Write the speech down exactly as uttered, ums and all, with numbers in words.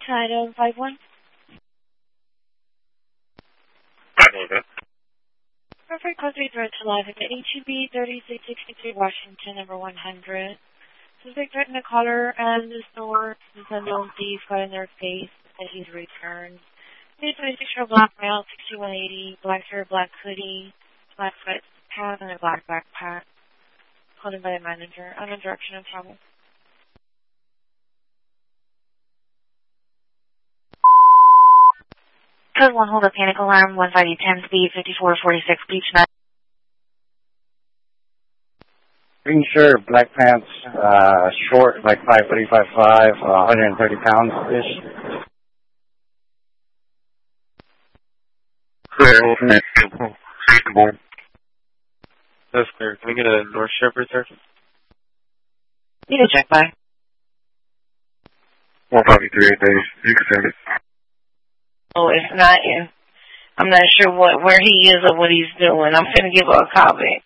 Item five one. Perfect. Code three threat to live at H E B thirty-six sixty-three Washington, number one hundred. Suspect threatened a caller and the store. This unknown thief got in their face and he's returned. He's twenty-six-year-old black male, sixty-one eighty, black hair, black hoodie, black sweat pants, and a black backpack. Called in by the manager. Unknown direction of travel. Code one, hold up, panic alarm, one five eight ten, speed, fifty-four forty-six, beach nine. Green shirt, black pants, uh, short, like five three, five five, uh, one hundred thirty pounds-ish. Clear, alternate, reasonable. That's clear. Can we get a North Shepherd, sir? Need a check by. one five three eight days. You can send it. Oh, it's not in. I'm not sure what where he is or what he's doing. I'm going to give her a call back.